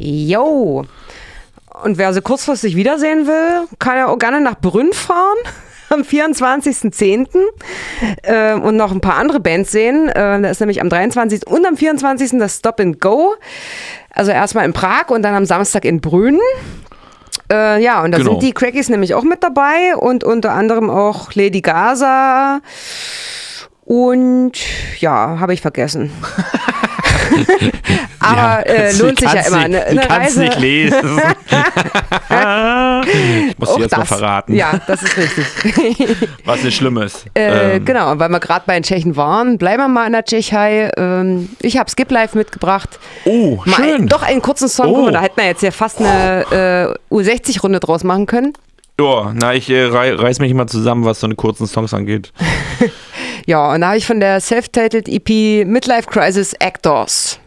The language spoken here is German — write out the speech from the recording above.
Jo. Und wer sie kurzfristig wiedersehen will, kann ja auch gerne nach Brünn fahren. Am 24.10. Und noch ein paar andere Bands sehen. Da ist nämlich am 23. und am 24. das Stop and Go. Also erstmal in Prag und dann am Samstag in Brünn. Ja, und da sind die Crackies nämlich auch mit dabei und unter anderem auch Lady Gaza und ja, habe ich vergessen. Aber lohnt sich ja immer. Eine kannst Reise. Nicht lesen. Ich muss dir jetzt mal verraten. Ja, das ist richtig. Was nicht schlimm ist. Genau, weil wir gerade bei den Tschechen waren, bleiben wir mal in der Tschechei. Ich habe Skip Live mitgebracht. Oh, schön. Doch einen kurzen Song, guck mal, da hätten wir jetzt ja fast eine U60-Runde draus machen können. Ja, na, ich reiß mich mal zusammen, was so eine kurzen Songs angeht. Ja, und da habe ich von der Self-Titled EP Midlife Crisis Actors.